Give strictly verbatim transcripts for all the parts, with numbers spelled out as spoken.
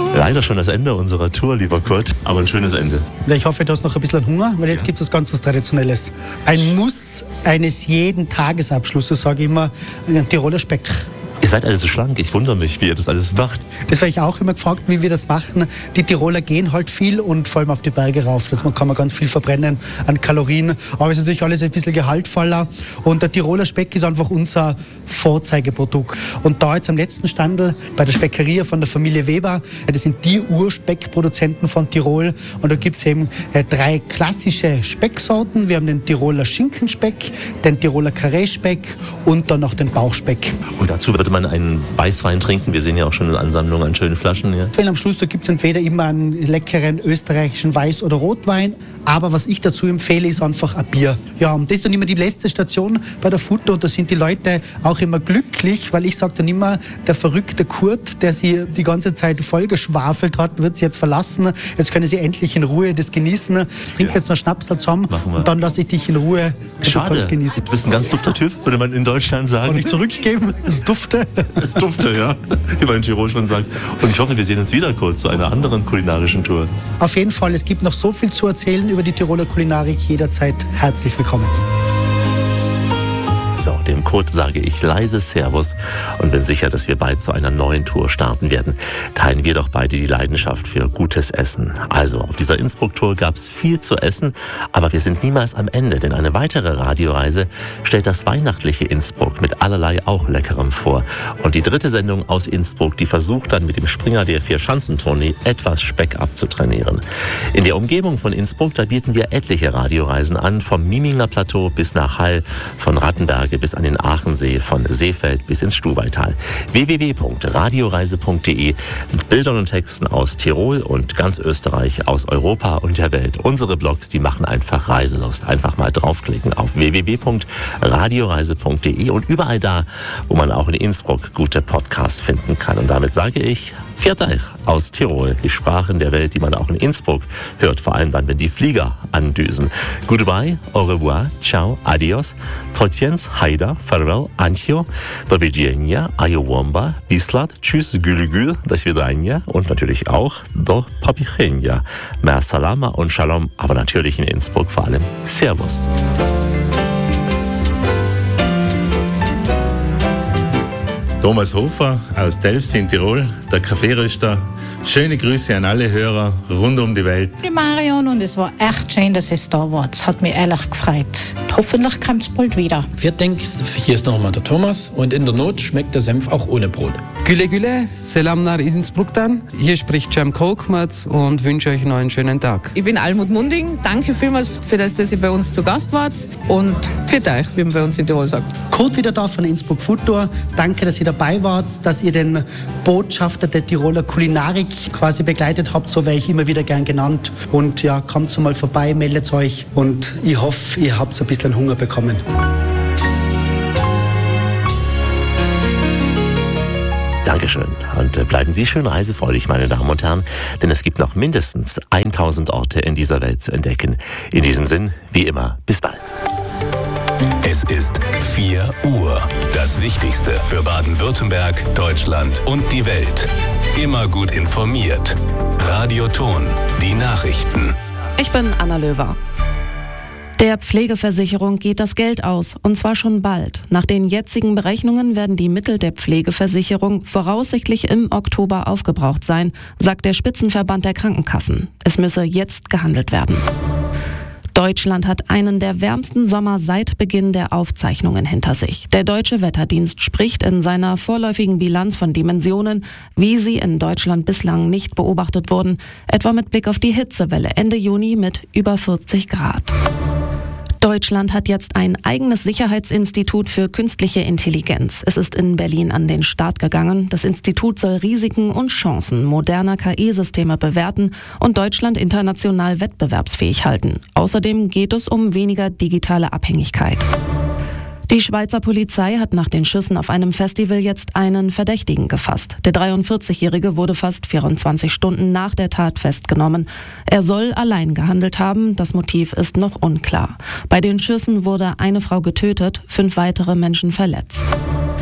Leider schon das Ende unserer Tour, lieber Kurt, aber ein schönes Ende. Ja, ich hoffe, du hast noch ein bisschen Hunger, weil jetzt ja. gibt es ganz was Traditionelles. Ein Muss eines jeden Tagesabschlusses, sage ich immer, ein Tiroler Speck. Ihr seid alle so schlank, ich wundere mich, wie ihr das alles macht. Das werde ich auch immer gefragt, wie wir das machen. Die Tiroler gehen halt viel und vor allem auf die Berge rauf. Das kann man ganz viel verbrennen an Kalorien. Aber es ist natürlich alles ein bisschen gehaltvoller. Und der Tiroler Speck ist einfach unser Vorzeigeprodukt. Und da jetzt am letzten Standel bei der Speckeria von der Familie Weber, das sind die Urspeckproduzenten von Tirol. Und da gibt es eben drei klassische Specksorten. Wir haben den Tiroler Schinkenspeck, den Tiroler Karree-Speck und dann noch den Bauchspeck. Und dazu wird man einen Weißwein trinken. Wir sehen ja auch schon eine Ansammlung an schönen Flaschen hier. Am Schluss gibt es entweder immer einen leckeren österreichischen Weiß- oder Rotwein. Aber was ich dazu empfehle, ist einfach ein Bier. Ja, und das ist dann immer die letzte Station bei der Futter. Und da sind die Leute auch immer glücklich, weil ich sage dann immer, der verrückte Kurt, der sie die ganze Zeit vollgeschwafelt hat, wird sie jetzt verlassen. Jetzt können sie endlich in Ruhe das genießen. Trink ja. jetzt noch Schnaps zusammen und dann lasse ich dich in Ruhe. Schade. Du kannst genießen. Du bist ein ganz dufter Typ, würde man in Deutschland sagen. Kann ich zurückgeben? Es dufte. Es dufte, ja. Wie man in Tirol schon sagt. Und ich hoffe, wir sehen uns wieder kurz zu einer anderen kulinarischen Tour. Auf jeden Fall, es gibt noch so viel zu erzählen über die Tiroler Kulinarik. Jederzeit herzlich willkommen. So, dem Kurt sage ich leise Servus und bin sicher, dass wir bald zu einer neuen Tour starten werden. Teilen wir doch beide die Leidenschaft für gutes Essen. Also, auf dieser Innsbruck-Tour gab es viel zu essen, aber wir sind niemals am Ende, denn eine weitere Radioreise stellt das weihnachtliche Innsbruck mit allerlei auch Leckerem vor. Und die dritte Sendung aus Innsbruck, die versucht dann mit dem Springer der Vier-Schanzentournee etwas Speck abzutrainieren. In der Umgebung von Innsbruck, da bieten wir etliche Radioreisen an, vom Miminger Plateau bis nach Hall, von Rattenberg bis an den Aachensee, von Seefeld bis ins Stubaital. w w w punkt radioreise punkt d e mit Bildern und Texten aus Tirol und ganz Österreich, aus Europa und der Welt. Unsere Blogs, die machen einfach Reiselust. Einfach mal draufklicken auf w w w punkt radioreise punkt d e und überall da, wo man auch in Innsbruck gute Podcasts finden kann. Und damit sage ich, Viert euch aus Tirol, die Sprachen der Welt, die man auch in Innsbruck hört, vor allem dann, wenn die Flieger andüsen. Goodbye, au revoir, ciao, adios, Trojens, Haida, farewell, Antjo, do widzenia, ajowomba, bislat, tschüss, gülü-gül, das Vidania und natürlich auch do papichenia. Mer salama und shalom, aber natürlich in Innsbruck vor allem Servus. Thomas Hofer aus Delft in Tirol, der Kaffeeröster. Schöne Grüße an alle Hörer rund um die Welt. Ich bin Marion und es war echt schön, dass es da war. Es hat mich ehrlich gefreut. Hoffentlich kommt es bald wieder. Wir denken, hier ist nochmal der Thomas und in der Not schmeckt der Senf auch ohne Brot. Güle Güle, Selam nach Innsbruck-Dan. Hier spricht Cem Kolkmaz und wünsche euch noch einen schönen Tag. Ich bin Almut Munding. Danke vielmals für das, dass ihr bei uns zu Gast wart. Und für euch, wie man bei uns in Tirol sagt. Kurt wieder da von Innsbruck Food Tour. Danke, dass ihr dabei wart, dass ihr den Botschafter der Tiroler Kulinarik quasi begleitet habt. So wäre ich immer wieder gern genannt. Und ja, kommt mal vorbei, meldet euch. Und ich hoffe, ihr habt ein bisschen Hunger bekommen. Dankeschön. Und bleiben Sie schön reisefreudig, meine Damen und Herren, denn es gibt noch mindestens tausend Orte in dieser Welt zu entdecken. In diesem Sinn, wie immer, bis bald. Es ist vier Uhr. Das Wichtigste für Baden-Württemberg, Deutschland und die Welt. Immer gut informiert. Radio Thon, die Nachrichten. Ich bin Anna Löwer. Der Pflegeversicherung geht das Geld aus, und zwar schon bald. Nach den jetzigen Berechnungen werden die Mittel der Pflegeversicherung voraussichtlich im Oktober aufgebraucht sein, sagt der Spitzenverband der Krankenkassen. Es müsse jetzt gehandelt werden. Deutschland hat einen der wärmsten Sommer seit Beginn der Aufzeichnungen hinter sich. Der Deutsche Wetterdienst spricht in seiner vorläufigen Bilanz von Dimensionen, wie sie in Deutschland bislang nicht beobachtet wurden, etwa mit Blick auf die Hitzewelle Ende Juni mit über vierzig Grad. Deutschland hat jetzt ein eigenes Sicherheitsinstitut für künstliche Intelligenz. Es ist in Berlin an den Start gegangen. Das Institut soll Risiken und Chancen moderner K I-Systeme bewerten und Deutschland international wettbewerbsfähig halten. Außerdem geht es um weniger digitale Abhängigkeit. Die Schweizer Polizei hat nach den Schüssen auf einem Festival jetzt einen Verdächtigen gefasst. Der dreiundvierzigjährige wurde fast vierundzwanzig Stunden nach der Tat festgenommen. Er soll allein gehandelt haben, das Motiv ist noch unklar. Bei den Schüssen wurde eine Frau getötet, fünf weitere Menschen verletzt.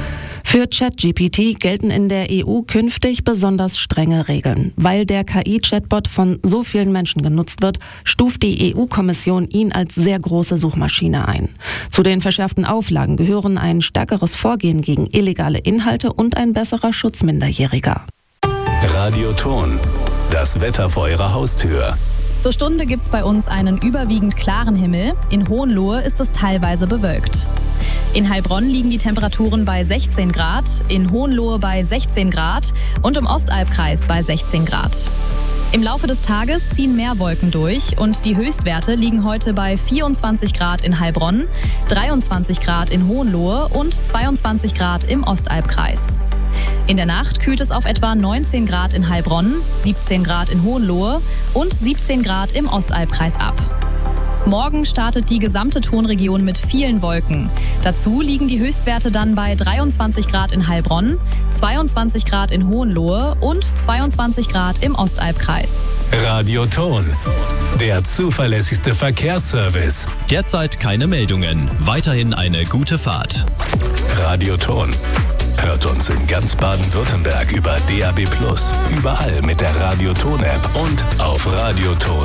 Für ChatGPT gelten in der E U künftig besonders strenge Regeln. Weil der K I-Chatbot von so vielen Menschen genutzt wird, stuft die E U-Kommission ihn als sehr große Suchmaschine ein. Zu den verschärften Auflagen gehören ein stärkeres Vorgehen gegen illegale Inhalte und ein besserer Schutz Minderjähriger. Radioton, das Wetter vor Ihrer Haustür. Zur Stunde gibt's bei uns einen überwiegend klaren Himmel. In Hohenlohe ist es teilweise bewölkt. In Heilbronn liegen die Temperaturen bei sechzehn Grad, in Hohenlohe bei sechzehn Grad und im Ostalbkreis bei sechzehn Grad. Im Laufe des Tages ziehen mehr Wolken durch und die Höchstwerte liegen heute bei vierundzwanzig Grad in Heilbronn, dreiundzwanzig Grad in Hohenlohe und zweiundzwanzig Grad im Ostalbkreis. In der Nacht kühlt es auf etwa neunzehn Grad in Heilbronn, siebzehn Grad in Hohenlohe und siebzehn Grad im Ostalbkreis ab. Morgen startet die gesamte Tonregion mit vielen Wolken. Dazu liegen die Höchstwerte dann bei dreiundzwanzig Grad in Heilbronn, zweiundzwanzig Grad in Hohenlohe und zweiundzwanzig Grad im Ostalbkreis. Radioton, der zuverlässigste Verkehrsservice. Derzeit keine Meldungen. Weiterhin eine gute Fahrt. Radioton. Hört uns in ganz Baden-Württemberg über D A B plus, überall mit der Radioton-App und auf radioton